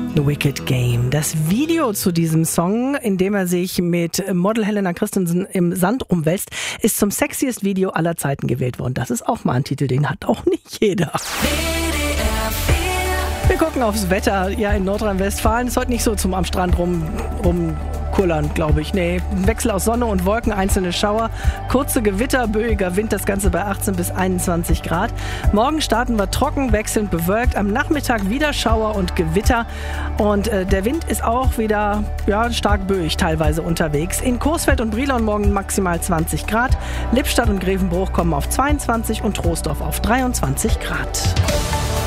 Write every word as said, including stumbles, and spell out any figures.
The Wicked Game. Das Video zu diesem Song, in dem er sich mit Model Helena Christensen im Sand rumwälzt, ist zum sexiest Video aller Zeiten gewählt worden. Das ist auch mal ein Titel, den hat auch nicht jeder. Wir gucken aufs Wetter. Ja, in Nordrhein-Westfalen ist heute nicht so zum am Strand rum, rumkullern, glaube ich. Nee, ein Wechsel aus Sonne und Wolken, einzelne Schauer, kurze Gewitter, böiger Wind, das Ganze bei achtzehn bis einundzwanzig Grad. Morgen starten wir trocken, wechselnd bewölkt. Am Nachmittag wieder Schauer und Gewitter. Und äh, der Wind ist auch wieder ja, stark böig teilweise unterwegs. In Coesfeld und Brilon morgen maximal zwanzig Grad. Lippstadt und Grevenbruch kommen auf zweiundzwanzig und Troisdorf auf dreiundzwanzig Grad.